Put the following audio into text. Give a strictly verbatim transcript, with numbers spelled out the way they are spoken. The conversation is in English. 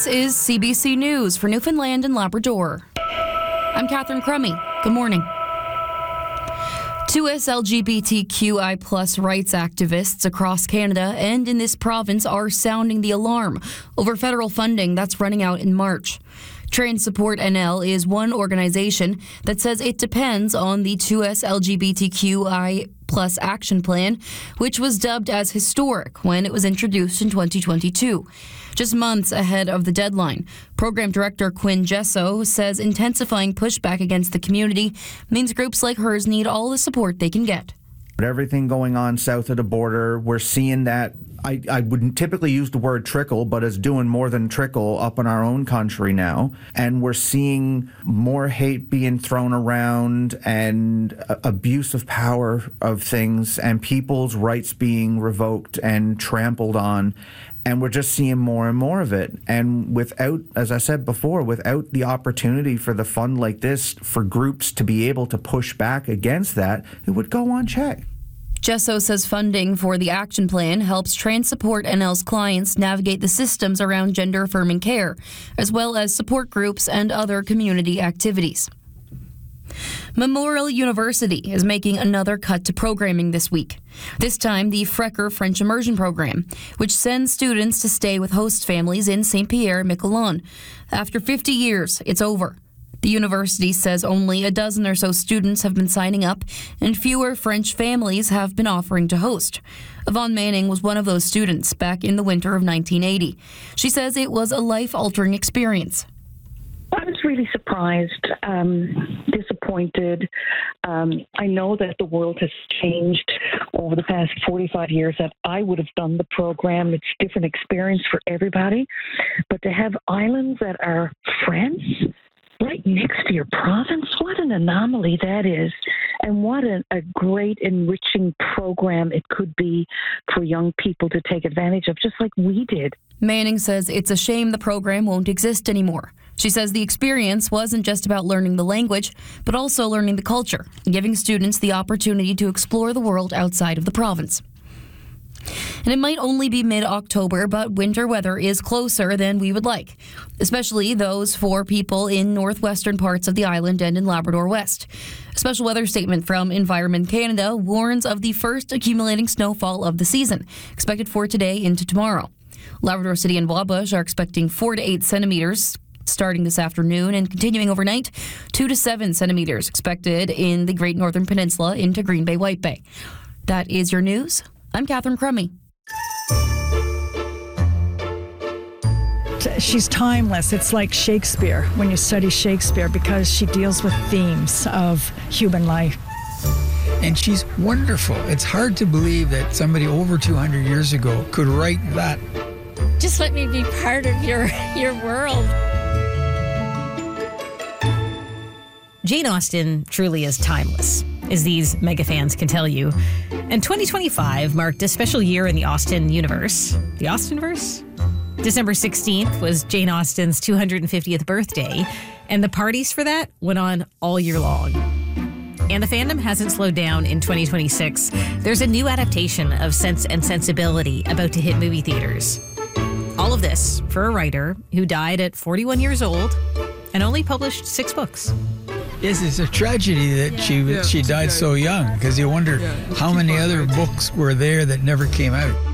This is C B C News for Newfoundland and Labrador. I'm Catherine Crummy. Good morning. Two L G B T Q I plus rights activists across Canada and in this province are sounding the alarm over federal funding that's running out in March. Trans Support N L is one organization that says it depends on the two L G B T Q I plus action plan, which was dubbed as historic when it was introduced in twenty twenty-two. Just months ahead of the deadline, Program Director Quinn Jesso says intensifying pushback against the community means groups like hers need all the support they can get. Everything going on south of the border, we're seeing that, I, I wouldn't typically use the word trickle, but it's doing more than trickle up in our own country now. And we're seeing more hate being thrown around and uh, abuse of power of things and people's rights being revoked and trampled on. And we're just seeing more and more of it. And without, as I said before, without the opportunity for the fund like this for groups to be able to push back against that, it would go unchecked. Jesso says funding for the action plan helps Trans Support N L's clients navigate the systems around gender-affirming care, as well as support groups and other community activities. Memorial University is making another cut to programming this week. This time, the Frecker French Immersion Program, which sends students to stay with host families in Saint Pierre, Miquelon. After fifty years, it's over. The university says only a dozen or so students have been signing up, and fewer French families have been offering to host. Yvonne Manning was one of those students back in the winter of nineteen eighty. She says it was a life-altering experience. I was really surprised, um, disappointed. Um, I know that the world has changed over the past forty-five years that I would have done the program. It's a different experience for everybody. But to have islands that are France right next to your province, what an anomaly that is. And what a, a great enriching program it could be for young people to take advantage of, just like we did. Manning says it's a shame the program won't exist anymore. She says the experience wasn't just about learning the language, but also learning the culture, and giving students the opportunity to explore the world outside of the province. And it might only be mid-October, but winter weather is closer than we would like, especially those for people in northwestern parts of the island and in Labrador West. A special weather statement from Environment Canada warns of the first accumulating snowfall of the season, expected for today into tomorrow. Labrador City and Wabush are expecting four to eight centimeters starting this afternoon and continuing overnight. Two to seven centimeters expected in the Great Northern Peninsula into Green Bay, White Bay. That is your news. I'm Catherine Crummy. She's timeless. It's like Shakespeare when you study Shakespeare because she deals with themes of human life. And she's wonderful. It's hard to believe that somebody over two hundred years ago could write that. Just let me be part of your, your world. Jane Austen truly is timeless, as these mega fans can tell you. And twenty twenty-five marked a special year in the Austen universe. The Austenverse? December sixteenth was Jane Austen's two hundred fiftieth birthday, and the parties for that went on all year long. And the fandom hasn't slowed down in twenty twenty-six. There's a new adaptation of Sense and Sensibility about to hit movie theaters. All of this for a writer who died at forty-one years old and only published six books. Yes, it's a tragedy that she she died so young, because you wonder how many other books were there that never came out.